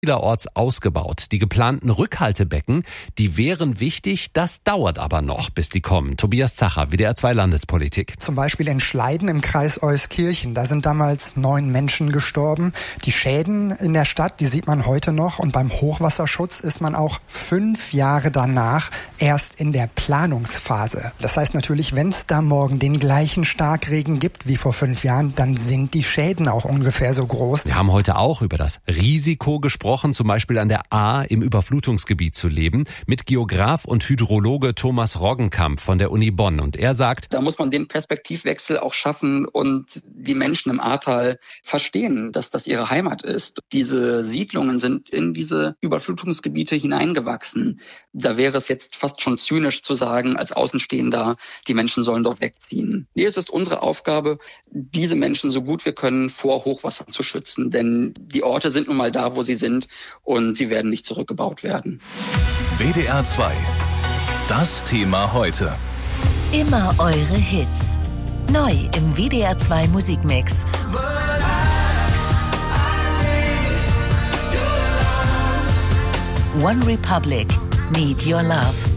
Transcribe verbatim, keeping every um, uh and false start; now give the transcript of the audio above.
Vielerorts ausgebaut. Die geplanten Rückhaltebecken, die wären wichtig, das dauert aber noch, bis die kommen. Tobias Zacher, W D R zwei Landespolitik. Zum Beispiel in Schleiden im Kreis Euskirchen, da sind damals neun Menschen gestorben. Die Schäden in der Stadt, die sieht man heute noch, und beim Hochwasserschutz ist man auch fünf Jahre danach erst in der Planungsphase. Das heißt natürlich, wenn es da morgen den gleichen Starkregen gibt wie vor fünf Jahren, dann sind die Schäden auch ungefähr so groß. Wir haben heute auch über das Risiko gesprochen, zum Beispiel an der Ahr im Überflutungsgebiet zu leben, mit Geograf und Hydrologe Thomas Roggenkamp von der Uni Bonn. Und er sagt, da muss man den Perspektivwechsel auch schaffen und die Menschen im Ahrtal verstehen, dass das ihre Heimat ist. Diese Siedlungen sind in diese Überflutungsgebiete hineingewachsen. Da wäre es jetzt fast schon zynisch zu sagen, als Außenstehender, die Menschen sollen dort wegziehen. Nee, es ist unsere Aufgabe, diese Menschen so gut wir können vor Hochwasser zu schützen. Denn die Orte sind nun mal da, wo sie sind, und sie werden nicht zurückgebaut werden. W D R zwei. Das Thema heute. Immer eure Hits. Neu im W D R zwei Musikmix. One Republic, Need Your Love.